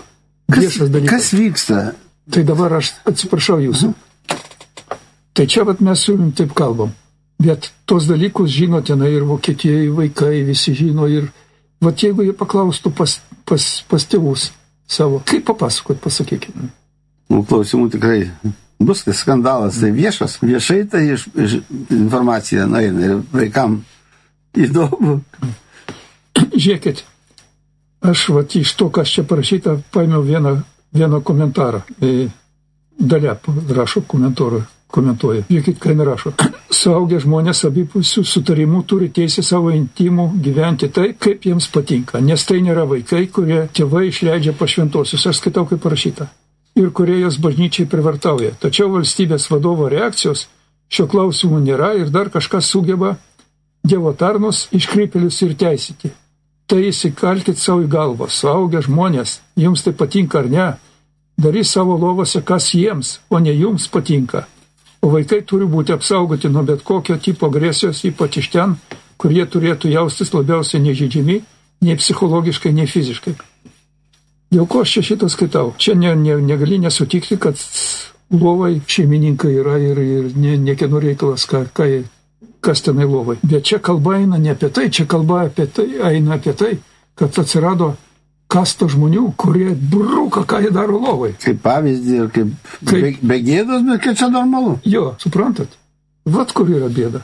Kas vyksta? Tai dabar aš atsiprašau jūsų. Tai čia mes su jums taip kalbam. Bet tos dalykus žino tenai ir Vokietijoje vaikai visi žino ir jeigu jie paklaustų pas tėvus savo, kaip papasakot, pasakykime. Klausimų tikrai bus, tai skandalas, tai viešas. Viešai tai informacija nueina ir vaikam įdomu. Žiūrėkit, aš iš to, kas čia parašyta, paėmiau vieną komentarą. Dalia rašo komentuoja. Žiūrėkit, ką nerašo. Suaugę žmonės abipusių sutarimų turi teisę savo intimų gyventi tai, kaip jiems patinka. Nes tai nėra vaikai, kurie tėvai išleidžia pa šventosius. Aš skaitau, kaip parašyta. Ir kurie jos bažnyčiai privartauja. Tačiau valstybės vadovo reakcijos šio klausimų nėra ir dar kažkas sugeba Dievo tarnus iškrypėlius ir teisyti. Tai įsikalkit savo į galvą. Suaugę žmonės, jums tai patinka ar ne, darys savo lovose, kas jiems, o ne jums patinka. O vaikai turi būti apsaugoti nuo bet kokio tipo agresijos, ypač iš ten, kur jie turėtų jaustis labiausiai nežeidžiami, nei psichologiškai, nei fiziškai. Dėl ko aš čia šitą skaitau? Čia negali nesutikti, kad lovai šeimininkai yra ir niekieno reikalas, kas tenai lovai. Bet čia kalba eina ne apie tai, čia kalba eina apie tai, kad atsirado kasta žmonių, kurie bruka, ką jie daro lovai. Kaip pavyzdį ir kaip be gėdos, bet kaip čia normalu. Jo, suprantat? Kur yra bėda.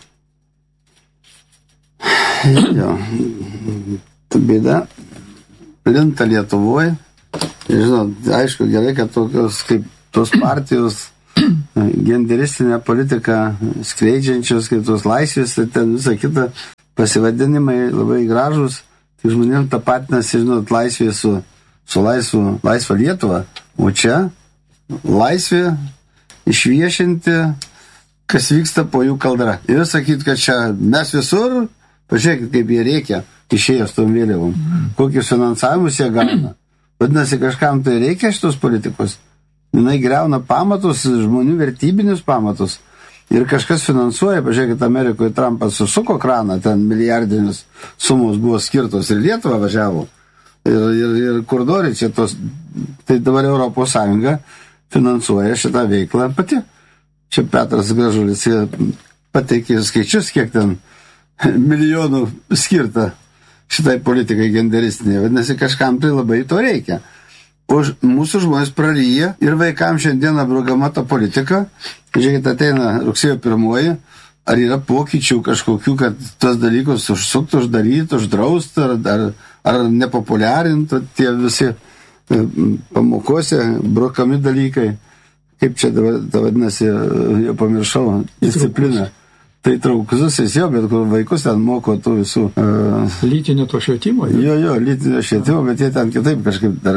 Jo, ta bėda plinta Lietuvoje. Žinot, aišku, gerai, kad tokios kaip tos partijos genderistinę politiką skleidžiančios, kaip tos laisvės, ten visą kitą pasivadinimai labai gražus. Tai žmonėm tapatinasi, žinot, laisvė su laisva Lietuva. O čia laisvė išviešinti, kas vyksta po jų kaldra. Ir sakyti, kad čia mes visur, pažiūrėkit, kaip jie reikia išėjęs tom vėliavom. Kokius finansavimus jie gauna. Vadinasi, kažkam tai reikia šitos politikos. Jinai griauna pamatus, žmonių vertybinius pamatus. Ir kažkas finansuoja, pažiūrėkit, Amerikoje Trumpas susuko kraną, ten milijardinius sumos buvo skirtos ir Lietuva važiavo. Ir kur nori čia tos, tai dabar Europos Sąjunga finansuoja šitą veiklą pati. Čia Petras Gražulis pateikė skaičius, kiek ten milijonų skirta šitai politikai genderistinė. Vadinasi, kažkam tai labai to reikia. O mūsų žmonės praryja ir vaikams šiandien apdraugama ta politika. Žiūrėkit, ateina rugsėjo 1, ar yra pokyčių kažkokių, kad tos dalykus užsuktų, uždaryti, uždrausti, ar nepopuliarintų tie visi pamokose brokami dalykai. Kaip čia vadinasi, jau pamiršau, disciplina. Tai traukusis jo, bet kur vaikus ten moko tų visų... Lytinio to švietimo? Jo, lytinio švietimo, bet jie ten kitaip kažkaip dar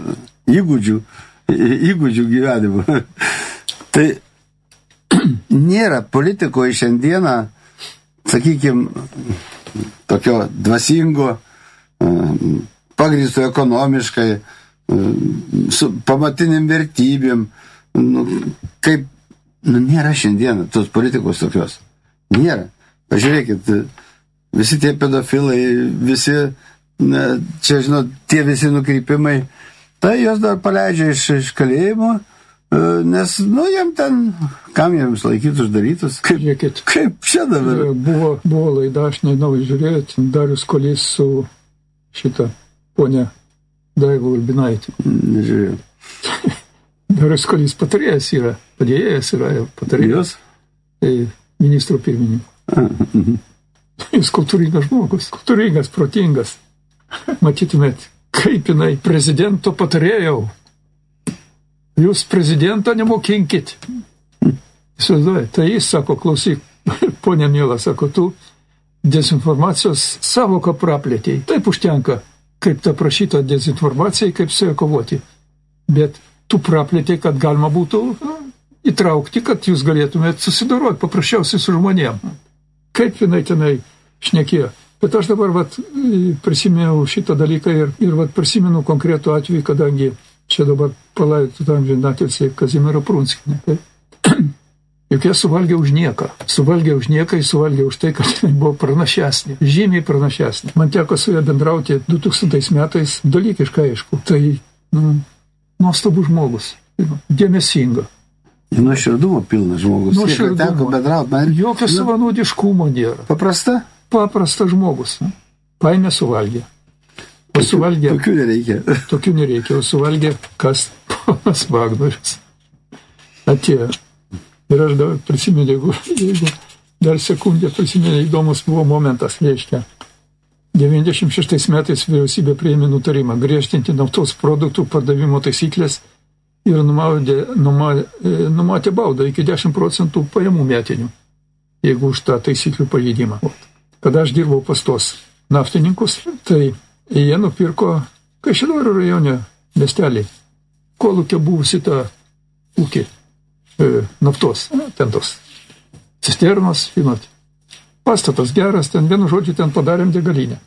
įgūdžių gyvenimo. Tai nėra politikoje šiandieną, sakykime, tokio dvasingo, pagrįsto ekonomiškai, su pamatinėm vertybėm, kaip, nėra šiandieną tos politikos tokios. Nėra. Pažiūrėkit, visi tie pedofilai, visi, čia, žinot, tie visi nukrypimai, tai jos dar paleidžia iš kalėjimo, nes, jam ten, kam jiems laikyti uždarytus? Kaip čia dabar? Buvo laida, aš nežinau, žiūrėjot, Darius Kolys su šitą ponę Daiva Ulbinaitė. Nežiūrėjau. Dar Skolys patarėjas yra, padėjėjas yra patarėjas. Ministro pirmininko. Jis kultūringas žmogus, kultūringas, protingas. Matytumėt, kaip jinai prezidento patarėjau. Jūs prezidentą nemokinkit. Įsivaizduoja, tai jis sako, klausyk, ponia Miela, sako, tu dezinformacijos savoką praplėtėjai. Taip užtenka, kaip ta prašyta dezinformacija, kaip su ja kovoti. Bet tu praplėtėjai, kad galima būtų įtraukti, kad jūs galėtumėt susidoroti paprasčiausiai su žmonėm. Kaip jinai tenai šnekėjo. Bet aš dabar prisimenu šitą dalyką ir prisimenu konkretų atvejį, kadangi čia dabar palaidota amžinatilsį Kazimiera Prunskienė. Juk jie suvalgė už nieką. Suvalgė už tai, kad jinai buvo pranašesnė. Žymiai pranašesnė. Man teko su ja bendrauti 2000 metais, dalykiškai aišku. Tai, nuostabus žmogus. Dėmesinga. Nuoširdumo pilnas žmogus. Jokio savanaudiškumo nėra. Paprasta? Paprastas žmogus. Paėmė suvalgė. O suvalgė... Tokių nereikia. O suvalgė kas? Ponas Vagnorius. Atėjo. Ir aš dar prisimenu, jeigu dar sekundę prisimenu, įdomus buvo momentas, reiškia. 96 metais vyriausybė priėmė nutarimą griežtinti naftos produktų pardavimo taisyklės ir numatė baudą iki 10% pajamų metinių, jeigu už tą taisyklių pažeidimą. Kada aš dirbau pas tos naftininkus, tai jie nupirko Kaišiadorių rajone miestelį, Kolūkio buvusi tą ūkį naftos, ten tos cisternos, žinot. Pastatas geras, ten vienu žodžiu ten padarėm degalinę.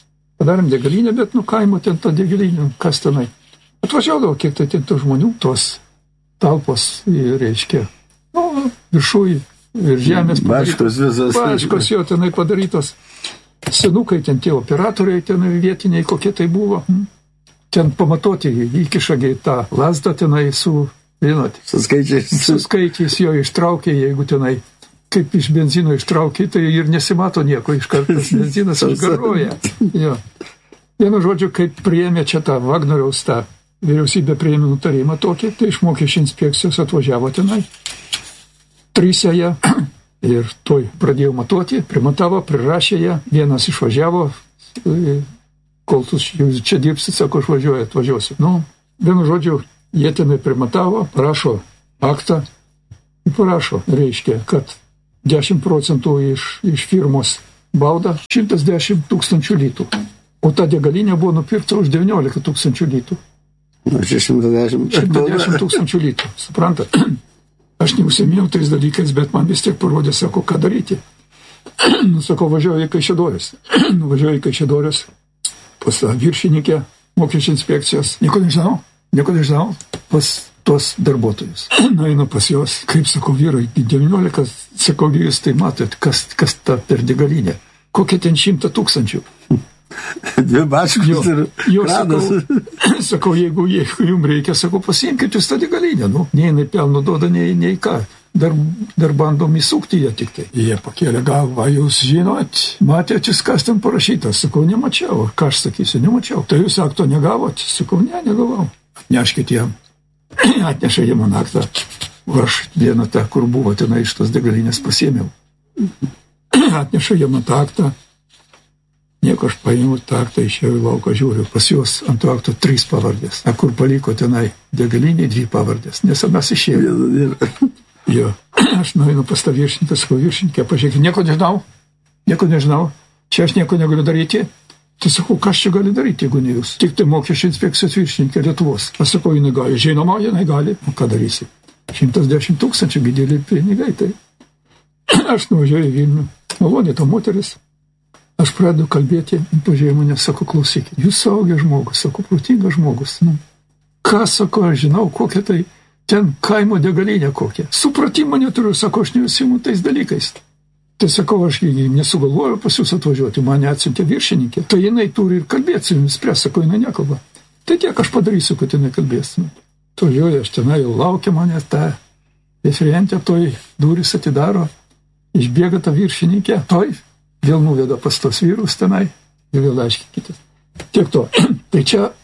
Bet kaimo ten tą degalinę, kas tenai. Atvažiaudavo, kiek tai ten tų žmonių, tos talpos, reiškia, viršui ir žemės padarytos. Baškos jo tenai padarytos. Senukai ten tie operatoriai, ten vietiniai, kokie tai buvo. Ten pamatoti, įkišagi tą lasdą tenai su, žinot, su skaičiais jo ištraukė, jeigu tenai kaip iš benzino ištraukė, tai ir nesimato nieko iš karto. Benzinas išgaruoja. Vienu žodžiu, kaip priėmė čia tą Vagnoriaus tą vyriausybė priėmė nutarimą tokį, tai iš mokesčių inspekcijos atvažiavo tenai. 3 ją ir toj pradėjo matuoti, primatavo, prirašė ją, vienas išvažiavo, kol tu čia dirbsit, sako, aš atvažiuosiu. Vienu žodžiu, jie tenai primatavo, parašo aktą ir parašo, reiškia, kad 10% iš firmos bauda 110 000 litų. O ta degalinė buvo nupirkta už 19 000 litų. 110 000 litų, suprantat? Aš neužsiėmėjau tais dalykais, bet man vis tiek parodė, sako, ką daryti. Sako, važiuoju į Kaišiadorius, pas tą viršininkę mokesčių inspekcijos. Nieko nežinau, pas tos darbuotojus. Einu pas jos, kaip, sako, vyrai, 19, sako, jūs tai matot, kas ta per degalinė. Kokie ten 100 000. 2 bačkus ir kranas. Sakau, jeigu jums reikia, sakau, pasiimkit jūs tą degalinę. Nei jinai pelno duoda, nei ką. Dar bandom įsukti ją tik tai. Jie pakėlė galvą, jūs žinot, matėt jūs, kas ten parašytas. Sakau, nemačiau. Ką aš sakysiu, nemačiau. Tai jūs akto negavot? Sakau, negavau. Atneškit jam. Atneša jam man aktą. Aš vieną tą, kur buvo tenai iš tos degalinės pasiėmiau. Atneša jam tą aktą. Nieko, aš paėmiau tą aktą, išėjau į lauką, žiūriu, pas juos ant to akto 3 pavardės. A kur paliko tenai degalinė 2 pavardės, nes anas išėjo. Jo, aš nueinu pas tą viršininką, sakau, viršininkė, pažiūrėkit, nieko nežinau, čia aš nieko negaliu daryti. Tai sakau, kas čia gali daryti, jeigu ne jūs? Tik tai mokesčių inspekcijos viršininkė Lietuvos. Aš sakau, jinai gali, žinoma, jinai gali. O ką darysi? 110 000 dideli pinigai, tai. Aš nuvažiuoju į Vilnių, malonė ta moteris. Aš pradedu kalbėti, pažiūrėjau mane, sako, klausykit, jūs suaugęs žmogus, sako, protingas žmogus. Ką, sako, aš žinau, kokia tai ten kaimo degalinė kokia. Supratimo neturiu, sako, aš neužsiimu tais dalykais. Tai sakau, aš nesugalvoju pas jūs atvažiuoti, mane atsiuntė viršininkė. Tai jinai turi ir kalbėti, spręs, sako, jinai nekalba. Tai tiek aš padarysiu, kad jinai kalbės. Tožiuoju, aš tenai jau laukia mane tą referentę, toj duris atidaro, išbėga ta viršininkė, toj. Vėl nuveda pas tos vyrus tenai ir vėl aiškinkite. Tiek to. Tai čia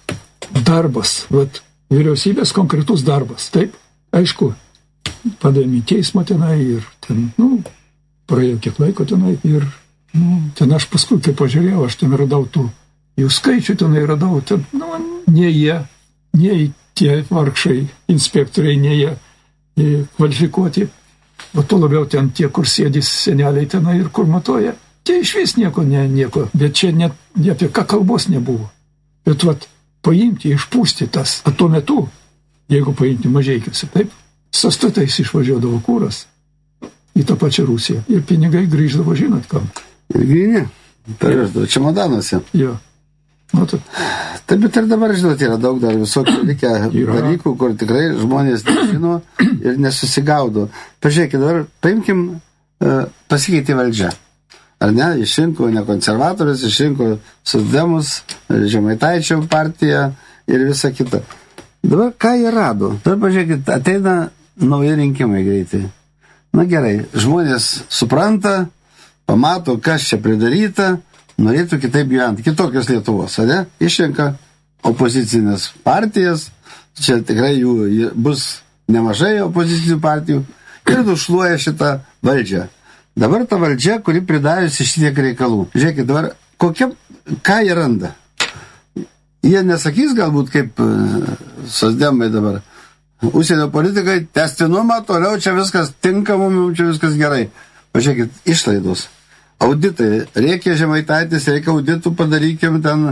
darbas, vat, vyriausybės konkretus darbas, taip, aišku, padėjom į teismą tenai ir ten, praėjo kiek laiko tenai ir, ten aš paskui, kai pažiūrėjau, aš ten radau jų skaičių, tenai radau, ten, ne jie, ne tie vargšai inspektoriai, ne jie kvalifikuoti, o to labiau ten tie, kur sėdys seneliai tenai ir kur matuoja. Tai iš vis nieko, bet čia net apie ką kalbos nebuvo. Bet vat, paimti, išpūsti tas, o tuo metu, jeigu paimti Mažeikiuose, taip, sąstatais išvažiuodavo kūras į tą pačią Rusiją ir pinigai grįždavo, žinot kam. Ir grįždavo, perveždavo čemodanuose. Jo. Matot. Taip, bet ir dabar, žinot, yra daug dar visokių likę dalykų, kur tikrai žmonės nežino ir nesusigaudo. Pažiūrėkit, dabar paimkim, pasikeitė valdžia. Ar ne, išrinko ne konservatorius, išrinko socdemus, Žemaitaičio partiją ir visa kita. Dabar ką jie rado? Dabar pažiūrėkit, ateina nauji rinkimai greitai. Na gerai, žmonės supranta, pamato, kas čia pridaryta, norėtų kitaip gyventi, kitokios Lietuvos, ne? Išrenka opozicinės partijas, čia tikrai jų bus nemažai opozicinių partijų ir nušluoja šitą valdžią. Dabar ta valdžia, kuri pridariusi šitiek reikalų. Žiūrėkit, dabar ką jie randa? Jie nesakys galbūt kaip socdemai dabar. Užsienio politikai, tęstinumą, toliau čia viskas tinka, mums čia viskas gerai. Pažiūrėkit, išlaidos. Auditai, reikia Žemaitaitis, reikia auditų, padarykim ten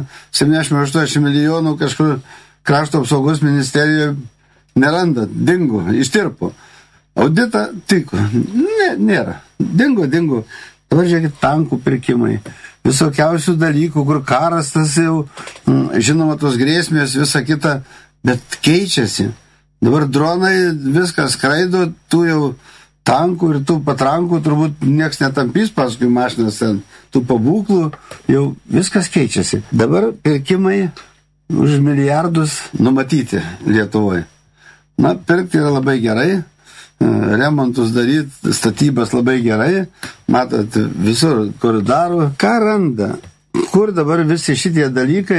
78 milijonų kažkur krašto apsaugos ministerijoje neranda, dingo, ištirpo. Auditą tiko. Nėra. Dingo. Dabar žiūrėkit, tankų pirkimai, visokiausių dalykų, kur karas tas jau, žinoma, tos grėsmės, visa kita, bet keičiasi. Dabar dronai viskas skraido, tų jau tankų ir tų patrankų turbūt nieks netampys paskui mašinas ten, tų pabūklų, jau viskas keičiasi. Dabar pirkimai už milijardus numatyti Lietuvoje. Na, pirkti yra labai gerai, remontus daryti, statybas labai gerai, matot, visur, kur daro. Ką randa? Kur dabar visi šitie dalykai,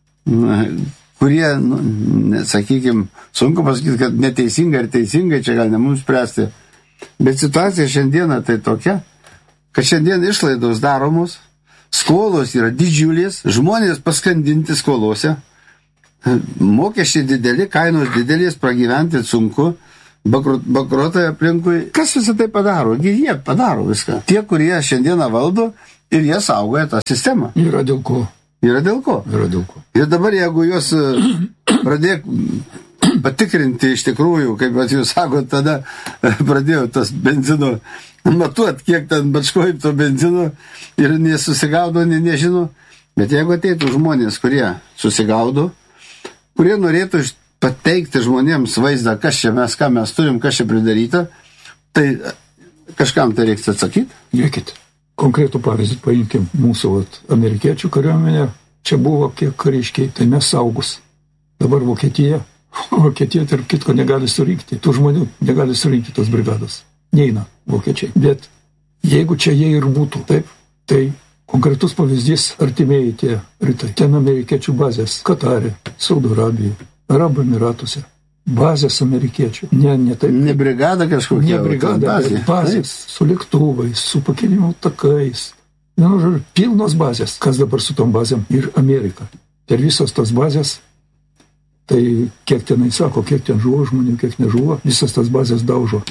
kurie, sakykime, sunku pasakyti, kad neteisingai ir teisingai, čia gal ne mums spręsti. Bet situacija šiandieną tai tokia, kad šiandien išlaidos daromos, skolos yra didžiulės, žmonės paskandinti skolose, mokesčiai dideli, kainos didelės, pragyventi sunku, bankruotai aplinkui. Kas visą tai padaro? Jie padaro viską. Tie, kurie šiandieną valdo ir jie saugoja tą sistemą. Yra dėl ko. Ir dabar, jeigu juos pradėk patikrinti iš tikrųjų, kaip jūs sakot, tada pradėjo tas benzino matuot, kiek ten bačkojim to benzino ir nesusigaudo, nežino. Bet jeigu ateitų žmonės, kurie susigaudo, kurie norėtų pateikti žmonėms vaizdą, kas čia mes, ką mes turim, kas čia pridaryta, tai kažkam tai reiks atsakyti. Žiūrėkit, konkretų pavyzdį paimkim mūsų amerikiečių kariuomenė, čia buvo kiek kariškiai, tai mes saugus. Dabar Vokietija tarp kitko negali surinkti, tų žmonių negali surinkti tos brigados. Neina vokiečiai. Bet jeigu čia jie ir būtų, taip, tai konkretus pavyzdys artimieji tie rytai. Ten amerikiečių bazės Katare, Saudo Arabijoje, Arabų Emiratuose. Bazės amerikiečių. Ne taip. Ne brigada kažkokia. Ne brigada, bet bazės su lėktuvais, su pakilimo takais. Žodžiu, pilnos bazės. Kas dabar su tom bazėm? Ir Amerika. Ir visos tos bazės, tai kiek tenai sako, kiek ten žuvo žmonių, kiek nežuvo, visas tas bazės daužo.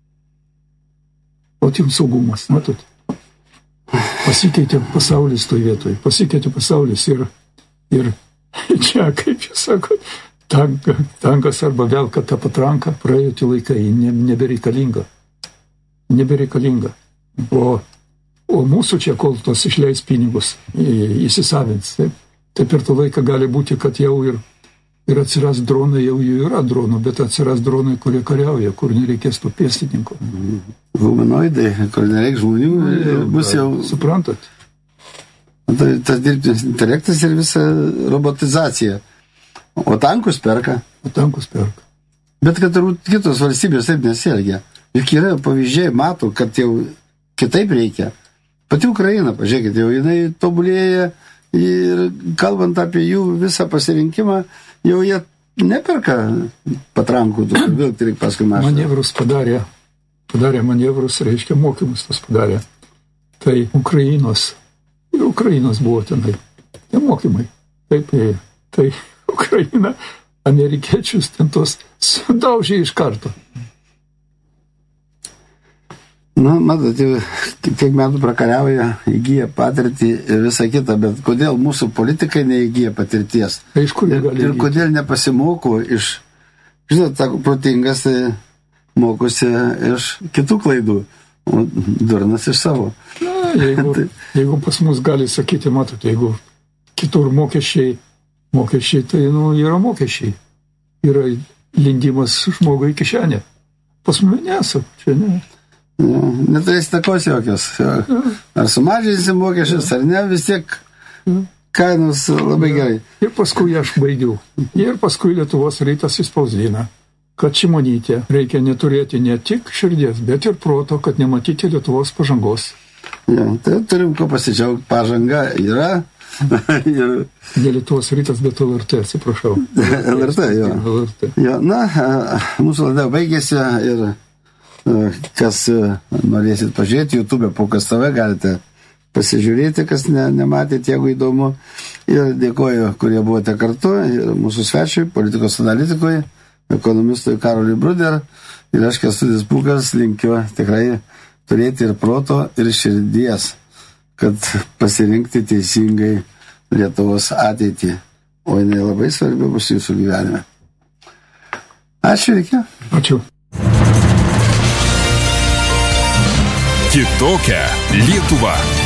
O jums saugumas, matot? Pasikeitė pasaulis toj vietoj. Pasikeitė pasaulis ir čia, kaip jūs sakot, tankas arba velka tą patranką, praėjo tie laikai, nebereikalinga. O mūsų čia, kol tos išleis pinigus, įsisavins, tai per tą laiką gali būti, kad jau ir atsiras dronai, jau jų yra dronų, bet atsiras dronai, kurie kariauja, kur nereikės to pėstininko. Humanoidai, kur nereik žmonių, bus jau... Suprantat? Tai tas dirbtinis intelektas ir visa robotizacija. O tankus perka. Bet kad kitos valstybės taip nesielgia. Juk yra pavyzdžiai, mato, kad jau kitaip reikia. Pati Ukraina, pažiūrėkit, jau jinai tobulėja ir kalbant apie jų visą pasirinkimą, jau jie neperka patrankų, vėl tik paskui mašiną. Manevrus padarė manevrus, reiškia mokymus tas padarė. Tai Ukrainos buvo tenai. Tai mokymai. Taip, tai Ukraina amerikiečius ten tos sudaužė iš karto. Nu, matote, kiek metų prakariauja, įgyja patirtį ir visą kitą, bet kodėl mūsų politikai neįgyja patirties? Ir kodėl nepasimoko iš, žinot, protingas mokosi iš kitų klaidų, o durnas iš savo. Na, jeigu pas mus gali sakyti, matote, jeigu kitur mokesčiai, tai, yra mokesčiai. Yra lindimas žmogui į kišenę. Pas mus nesą, čia ne. Neturės takos jokios. Ar sumažinsi mokesčius, ar ne, vis tiek kainos labai gerai. Ir paskui aš baigiau. Ir paskui Lietuvos rytas įspausdina, kad Šimonytė reikia neturėti ne tik širdies, bet ir proto, kad nematyti Lietuvos pažangos. Ja, tai turim ko pasidžiaugti. Pažanga yra. Ne Lietuvos rytas, bet LRT, atsiprašau. LRT, jo. LRT. Jo, na, mūsų laida baigėsi ir kas norėsit pažiūrėti, YouTube Pūkas TV galite pasižiūrėti, kas nematėte, jeigu įdomu. Ir dėkoju, kurie buvote kartu, ir mūsų svečiui, politikos analitikui, ekonomistui Karoliui Bruder. Ir aš, Kęstutis Pūkas, linkiu tikrai turėti ir proto, ir širdies, kad pasirinkti teisingai Lietuvos ateitį. O jinai labai svarbi bus jūsų gyvenime. Ačiū, reikia. Ačiū. Kitokia Lietuva.